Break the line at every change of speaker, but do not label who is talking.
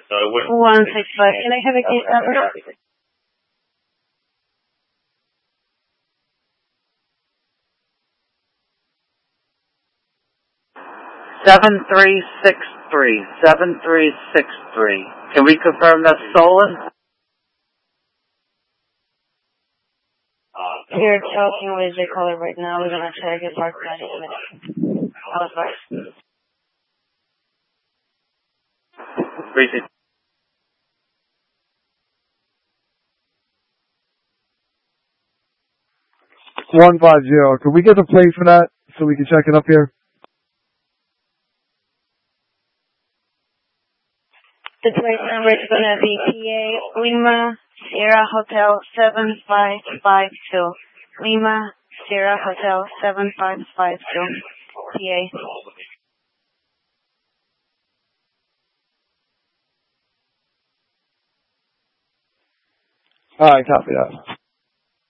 165. Can I have a case number?
7363. Can we confirm that's stolen?
You're talking with the caller right now. We're gonna check it for 20 minutes. How's that?
Receipt.
150. Can we get the plate for that so we can check it up here?
The plate number is gonna be PA Lima Sierra Hotel 7552. Lima Sierra Hotel 7552. PA.
Alright, copy that.